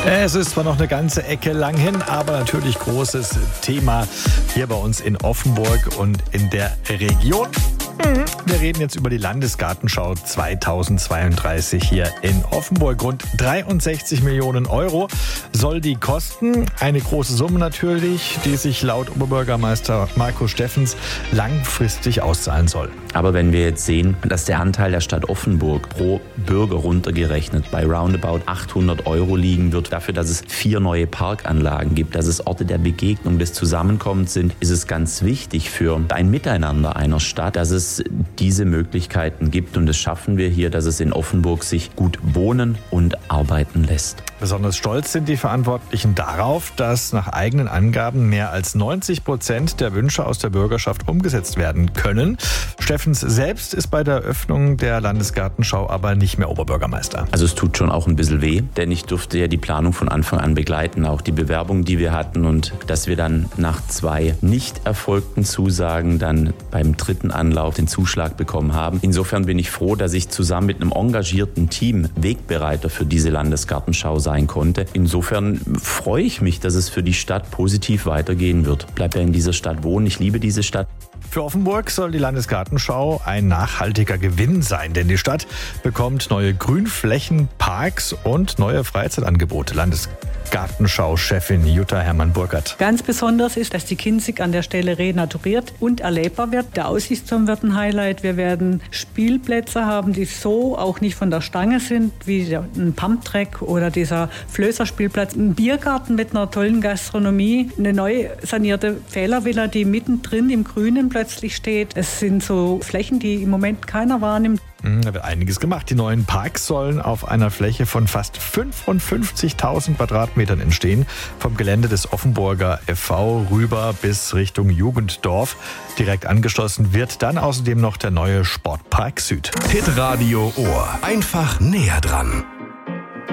Es ist zwar noch eine ganze Ecke lang hin, aber natürlich großes Thema hier bei uns in Offenburg und in der Region. Wir reden jetzt über die Landesgartenschau 2032 hier in Offenburg. Rund 63 Millionen Euro soll die kosten. Eine große Summe natürlich, die sich laut Oberbürgermeister Marco Steffens langfristig auszahlen soll. Aber wenn wir jetzt sehen, dass der Anteil der Stadt Offenburg pro Bürger runtergerechnet bei roundabout 800 Euro liegen wird, dafür, dass es 4 neue Parkanlagen gibt, dass es Orte der Begegnung, des Zusammenkommens sind, ist es ganz wichtig für ein Miteinander einer Stadt, dass es diese Möglichkeiten gibt. Und das schaffen wir hier, dass es in Offenburg sich gut wohnen und arbeiten lässt. Besonders stolz sind die Verantwortlichen darauf, dass nach eigenen Angaben mehr als 90% der Wünsche aus der Bürgerschaft umgesetzt werden können. Steffens selbst ist bei der Eröffnung der Landesgartenschau aber nicht mehr Oberbürgermeister. Also es tut schon auch ein bisschen weh, denn ich durfte ja die Planung von Anfang an begleiten, auch die Bewerbung, die wir hatten, und dass wir dann nach 2 nicht erfolgten Zusagen dann beim 3. Anlauf den Zuschlag bekommen haben. Insofern bin ich froh, dass ich zusammen mit einem engagierten Team Wegbereiter für diese Landesgartenschau sein konnte. Insofern freue ich mich, dass es für die Stadt positiv weitergehen wird. Ich bleibe ja in dieser Stadt wohnen, ich liebe diese Stadt. Für Offenburg soll die Landesgartenschau ein nachhaltiger Gewinn sein, denn die Stadt bekommt neue Grünflächen, Parks und neue Freizeitangebote. Landesgartenschau-Chefin Jutta Hermann-Burkert. Ganz besonders ist, dass die Kinzig an der Stelle renaturiert und erlebbar wird. Der Aussichtsturm wird ein Highlight. Wir werden Spielplätze haben, die so auch nicht von der Stange sind, wie ein Pumptrack oder dieser Flößerspielplatz. Ein Biergarten mit einer tollen Gastronomie. Eine neu sanierte Pfählervilla, die mittendrin im Grünen plötzlich steht. Es sind so Flächen, die im Moment keiner wahrnimmt. Da wird einiges gemacht. Die neuen Parks sollen auf einer Fläche von fast 55.000 Quadratmetern entstehen. Vom Gelände des Offenburger e.V. rüber bis Richtung Jugenddorf. Direkt angeschlossen wird dann außerdem noch der neue Sportpark Süd. Hitradio Ohr. Einfach näher dran.